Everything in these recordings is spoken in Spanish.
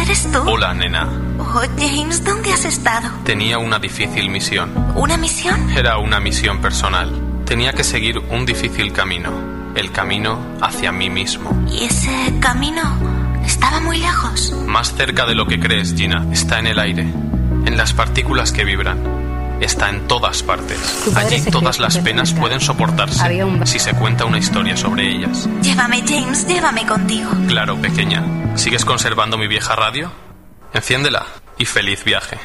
¿eres tú? Hola, nena. Oh, James, ¿dónde has estado? Tenía una difícil misión. ¿Una misión? Era una misión personal. Tenía que seguir un difícil camino. El camino hacia mí mismo. ¿Y ese camino estaba muy lejos? Más cerca de lo que crees, Gina. Está en el aire, en las partículas que vibran. Está en todas partes. Allí todas las penas pueden soportarse si se cuenta una historia sobre ellas. Llévame, James, llévame contigo. Claro, pequeña. ¿Sigues conservando mi vieja radio? Enciéndela y feliz viaje.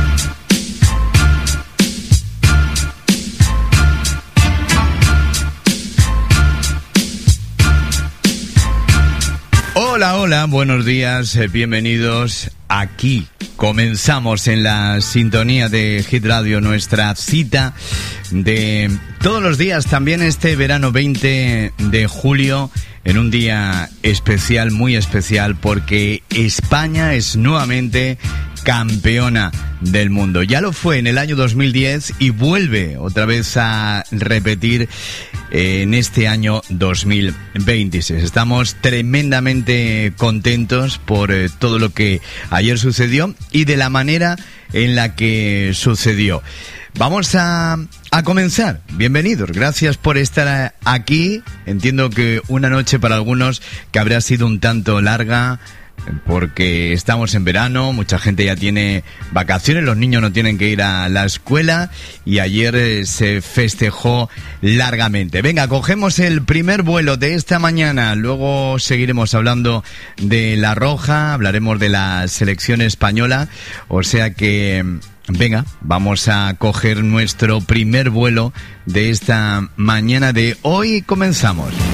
Hola, hola, buenos días, bienvenidos aquí. Comenzamos en la sintonía de Hit Radio, nuestra cita de todos los días, también este verano 20 de julio, en un día especial, muy especial, porque España es nuevamente campeona del mundo. Ya lo fue en el año 2010 y vuelve otra vez a repetir en este año 2026. Estamos tremendamente contentos por todo lo que ayer sucedió y de la manera en la que sucedió. Vamos a comenzar. Bienvenidos, gracias por estar aquí. Entiendo que una noche para algunos que habrá sido un tanto larga, porque estamos en verano, mucha gente ya tiene vacaciones, los niños no tienen que ir a la escuela y ayer se festejó largamente. Venga, cogemos el primer vuelo de esta mañana, luego seguiremos hablando de La Roja, hablaremos de la selección española, o sea que venga, vamos a coger nuestro primer vuelo de esta mañana de hoy. Comenzamos.